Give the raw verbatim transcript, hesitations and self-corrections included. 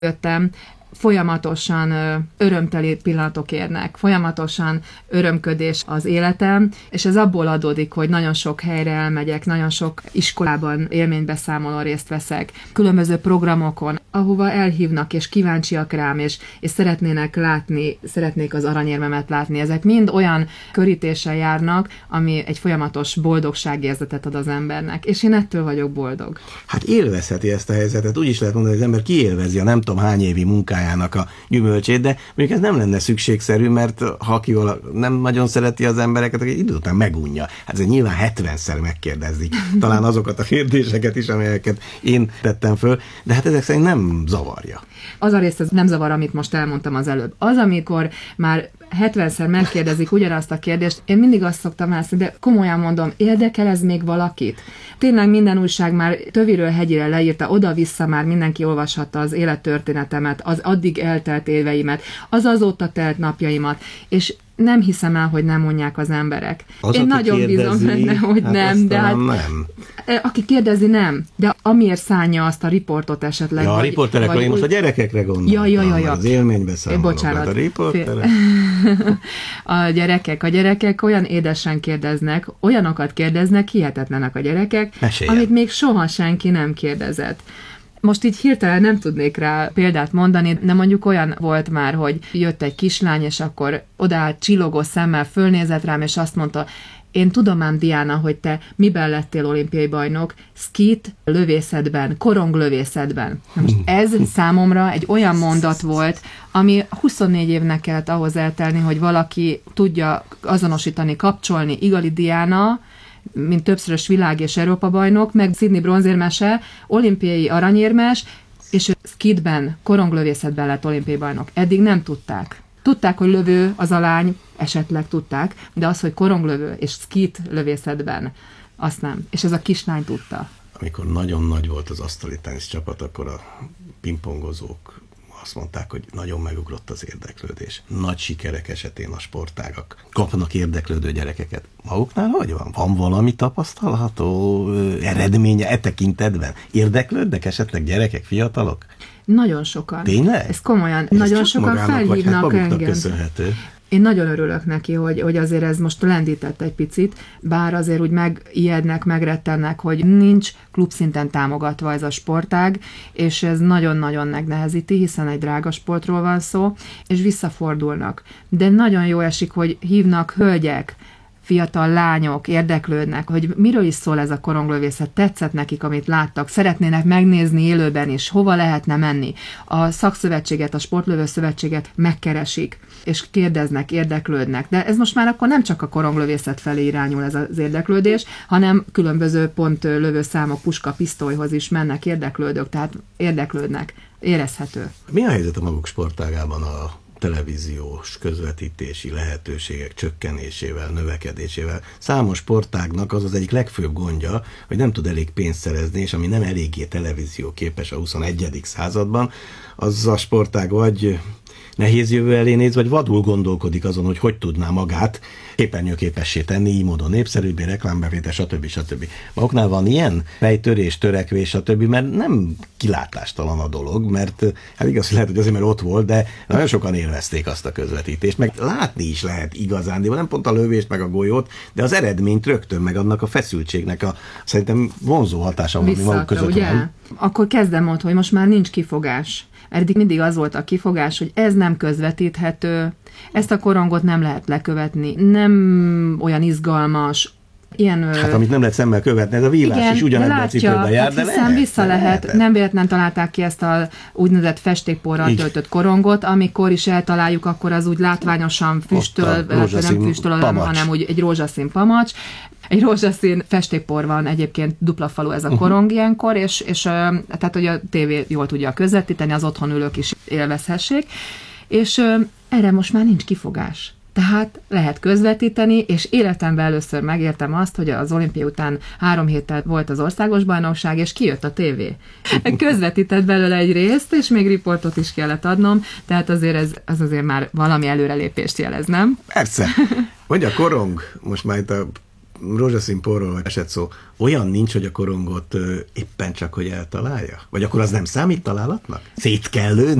jöttem, folyamatosan örömteli pillanatok érnek, folyamatosan örömködés az életem, és ez abból adódik, hogy nagyon sok helyre elmegyek, nagyon sok iskolában élménybeszámolón részt veszek, különböző programokon, ahova elhívnak, és kíváncsiak rám, és, és szeretnének látni, szeretnék az aranyérmemet látni. Ezek mind olyan körítéssel járnak, ami egy folyamatos boldogságérzetet ad az embernek, és én ettől vagyok boldog. Hát élvezheti ezt a helyzetet, úgy is lehet mondani, hogy az ember kiélvezi a nem tudom hány évi munkájának a gyümölcsét, de mondjuk ez nem lenne szükségszerű, mert ha ki nem nagyon szereti az embereket, akkor idő után megunja. Hát ez nyilván hetvenszer megkérdezik. Talán azokat a kérdéseket is, amelyeket én tettem föl, de hát ezek szerint nem zavarja. Az a rész ez nem zavar, amit most elmondtam az előbb. Az, amikor már hetvenszer megkérdezik ugyanazt a kérdést, én mindig azt szoktam elszólni, de komolyan mondom, érdekel ez még valakit? Tényleg minden újság már töviről hegyire leírta, oda-vissza már mindenki olvashatta az élettörténetemet, az addig eltelt éveimet, az azóta telt napjaimat, és nem hiszem el, hogy nem mondják az emberek. Az, én nagyon kérdezi, bízom benne, hogy hát nem, de hát nem. Aki kérdezi, nem. De amiért szánja azt a riportot esetleg. Ja, a riporterekről, én most a gyerekekre gondoltam. Ja, ja, ja, ja. Az élménybeszámolókat. Bocsánat. A riporterek. A gyerekek, a gyerekek olyan édesen kérdeznek, olyanokat kérdeznek, hihetetlenek a gyerekek, Meséljen. amit még soha senki nem kérdezett. Most így hirtelen nem tudnék rá példát mondani, de mondjuk olyan volt már, hogy jött egy kislány, és akkor odaállt csillogó szemmel, fölnézett rám, és azt mondta, én tudom ám, Diana, hogy te miben lettél olimpiai bajnok, szkít lövészetben, koronglövészetben. Na most ez számomra egy olyan mondat volt, ami huszonnégy évnek kellett ahhoz eltelni, hogy valaki tudja azonosítani, kapcsolni Igali Diana, mint többszörös világ- és Európa-bajnok, meg Sydney bronzérmese, olimpiai aranyérmes, és ő szkítben, koronglövészetben lett olimpiai bajnok. Eddig nem tudták. Tudták, hogy lövő az a lány, esetleg tudták, de az, hogy koronglövő és szkít lövészetben, azt nem. És ez a kislány tudta. Amikor nagyon nagy volt az asztali tenisz csapat, akkor a pingpongozók azt mondták, hogy nagyon megugrott az érdeklődés. Nagy sikerek esetén a sportágak kapnak érdeklődő gyerekeket. Maguknál hogy van? Van valami tapasztalható eredménye e tekintetben? Érdeklődnek esetleg gyerekek, fiatalok? Nagyon sokan. Tényleg? Ez komolyan. Ez nagyon sokan magának, felhívnak vagy hát engem. Köszönhető. Én nagyon örülök neki, hogy, hogy azért ez most lendített egy picit, bár azért úgy megijednek, megrettennek, hogy nincs klubszinten támogatva ez a sportág, és ez nagyon-nagyon megnehezíti, hiszen egy drága sportról van szó, és visszafordulnak. De nagyon jó esik, hogy hívnak hölgyek, fiatal lányok, érdeklődnek, hogy miről is szól ez a koronglövészet, tetszett nekik, amit láttak, szeretnének megnézni élőben is, hova lehetne menni. A szakszövetséget, a sportlövő szövetséget megkeresik, és kérdeznek, érdeklődnek. De ez most már akkor nem csak a koronglövészet felé irányul ez az érdeklődés, hanem különböző pontlövő számok, puska, pisztolyhoz is mennek érdeklődők, tehát érdeklődnek, érezhető. Mi a helyzet a maguk sportágában a televíziós közvetítési lehetőségek csökkenésével, növekedésével? Számos sportágnak az az egyik legfőbb gondja, hogy nem tud elég pénzt szerezni, és ami nem eléggé televízió képes a huszonegyedik században, az a sportág vagy nehéz jövő elé néz, vagy vadul gondolkodik azon, hogy hogy tudná magát képernyőképessé tenni, így módon népszerűbbé, reklámbevétel, stb. stb. Maguknál van ilyen fejtörés, törekvés, stb., mert nem kilátástalan a dolog, mert hát igaz, hogy lehet, hogy azért, mert ott volt, de nagyon sokan élvezték azt a közvetítést, meg látni is lehet igazán, de nem pont a lövést, meg a golyót, de az eredményt rögtön, meg annak a feszültségnek a szerintem vonzó hatása van, ami maguk között ugye? van. Akkor kezdem ott, hogy most már nincs kifogás. Eddig mindig az volt a kifogás, hogy ez nem közvetíthető, ezt a korongot nem lehet lekövetni, nem olyan izgalmas, ilyen... Hát amit nem lehet szemmel követni, ez a villás igen, is ugyanebben a cipőben jár, hát de hiszen lehet, vissza lehet, lehet, nem véletlen találták ki ezt a úgynevezett festékporral így töltött korongot, amikor is eltaláljuk, akkor az úgy látványosan füstöl, nem füstöl, hanem úgy egy rózsaszín pamacs. Egy rózsaszín festékpor van, egyébként dupla falu ez a korong ilyenkor, és, és tehát, hogy a tévé jól tudja közvetíteni, az otthon ülők is élvezhessék, és erre most már nincs kifogás. Tehát lehet közvetíteni, és életemben először megértem azt, hogy az olimpia után három héttel volt az országos bajnokság, és kijött a tévé. Közvetített belőle egy részt, és még riportot is kellett adnom, tehát azért ez az azért már valami előrelépést jelez, nem? Persze. Hogy a korong, most már itt a rózsaszín porról esett szó, olyan nincs, hogy a korongot éppen csak, hogy eltalálja? Vagy akkor az nem számít találatnak? Szét kell lőni?